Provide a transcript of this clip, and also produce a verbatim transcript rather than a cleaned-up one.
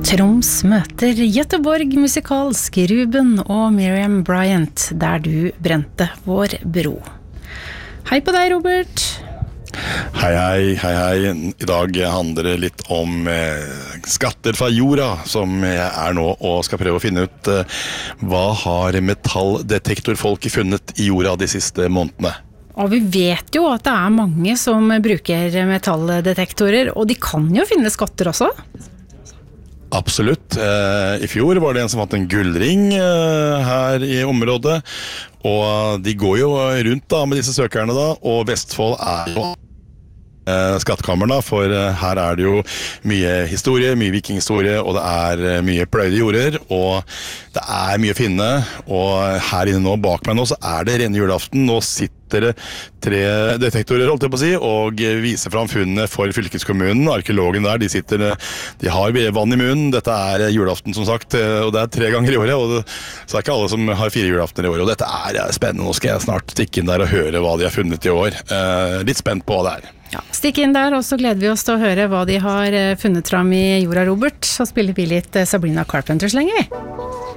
Troms møter Göteborg musikalsk Ruben og Miriam Bryant, der du brente vår bro. Hei på deg, Robert. Hei, hei, hei, hei. I dag handler det litt om eh, skatter fra jorda, som jeg er nå og skal prøve å finne ut eh, hva har metalldetektorfolk funnet i jorda de siste månedene. Og vi vet jo at det er mange som bruker metalldetektorer, og de kan jo finne skatter også. Absolutt. I fjor var det en som hatt en gullring her i området, og de går jo rundt da med disse søkerne da, og Vestfold er jo skattkammeren da, for her er det jo mye historie, mye vikinghistorie, og det er mye pløyde jorder, og det er mye å finne, og her inne nå, bak meg nå, så er det rene julaften. Nå sitter det tre detektorer, holdt jeg på å si, og viser fram funnene for fylkeskommunen. Arkeologen der, de sitter, de har vann i munnen. Dette er julaften, som sagt, og det er tre ganger i året, og det, så er ikke alle som har fire julaftener i året, og dette er spennende. Nå skal jeg snart stikke inn der og høre hva de har funnet i år. Eh, litt spent på hva det er. Ja, stikk inn der, og så gleder vi oss til å høre hva de har funnet fram i jorda, Robert. Så spiller vi litt Sabrina Carpenter så lenge vi.